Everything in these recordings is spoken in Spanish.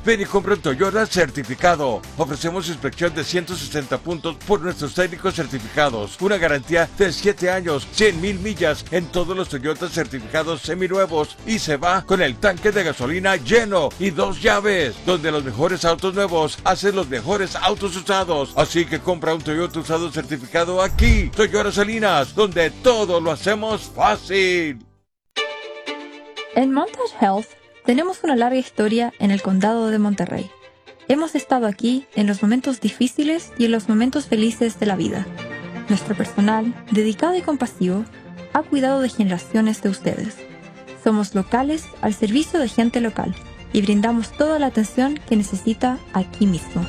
Ven y compra un Toyota certificado. Ofrecemos inspección de 160 puntos por nuestros técnicos certificados. Una garantía de 7 años, 100,000 millas en todos los Toyotas certificados seminuevos. Y se va con el tanque de gasolina lleno y 2 llaves. Donde los mejores autos nuevos hacen los mejores autos usados. Así que compra un Toyota usado certificado aquí. Toyota Salinas, donde todo lo hacemos fácil. En Montage Health tenemos una larga historia en el condado de Monterrey. Hemos estado aquí en los momentos difíciles y en los momentos felices de la vida. Nuestro personal, dedicado y compasivo, ha cuidado de generaciones de ustedes. Somos locales al servicio de gente local y brindamos toda la atención que necesita aquí mismo.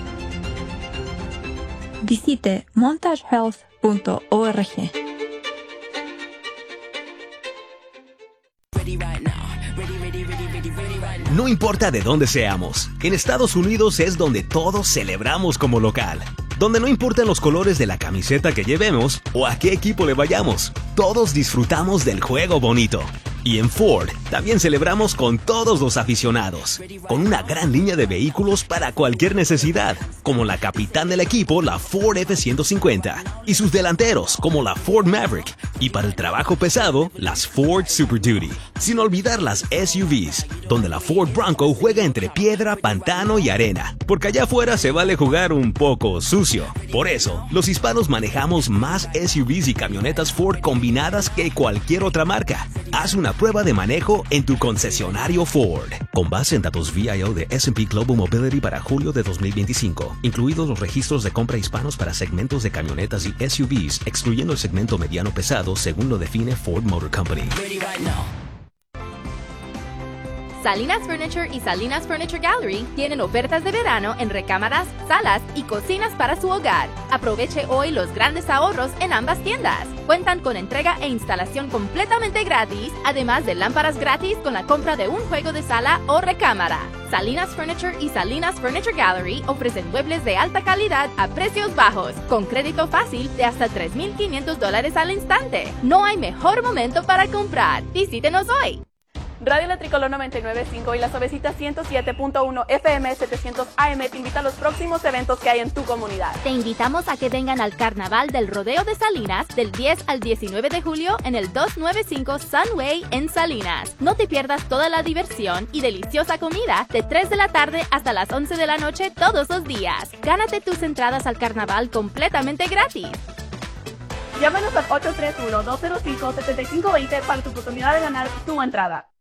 Visite montagehealth.org. No importa de dónde seamos, en Estados Unidos es donde todos celebramos como local. Donde no importan los colores de la camiseta que llevemos o a qué equipo le vayamos, todos disfrutamos del juego bonito. Y en Ford también celebramos con todos los aficionados, con una gran línea de vehículos para cualquier necesidad, como la capitán del equipo, la Ford F-150, y sus delanteros, como la Ford Maverick, y para el trabajo pesado, las Ford Super Duty. Sin olvidar las SUVs, donde la Ford Bronco juega entre piedra, pantano y arena, porque allá afuera se vale jugar un poco sucio. Por eso, los hispanos manejamos más SUVs y camionetas Ford combinadas que cualquier otra marca. Haz una prueba de manejo en tu concesionario Ford. Con base en datos VIO de S&P Global Mobility para julio de 2025, incluidos los registros de compra hispanos para segmentos de camionetas y SUVs, excluyendo el segmento mediano pesado según lo define Ford Motor Company. Salinas Furniture y Salinas Furniture Gallery tienen ofertas de verano en recámaras, salas y cocinas para su hogar. Aproveche hoy los grandes ahorros en ambas tiendas. Cuentan con entrega e instalación completamente gratis, además de lámparas gratis con la compra de un juego de sala o recámara. Salinas Furniture y Salinas Furniture Gallery ofrecen muebles de alta calidad a precios bajos, con crédito fácil de hasta $3,500 al instante. No hay mejor momento para comprar. Visítenos hoy. Radio La Tricolor 99.5 y La Suavecita 107.1 FM 700 AM te invita a los próximos eventos que hay en tu comunidad. Te invitamos a que vengan al Carnaval del Rodeo de Salinas del 10 al 19 de julio en el 295 Sunway en Salinas. No te pierdas toda la diversión y deliciosa comida de 3 de la tarde hasta las 11 de la noche todos los días. Gánate tus entradas al Carnaval completamente gratis. Llámanos al 831-205-7520 para tu oportunidad de ganar tu entrada.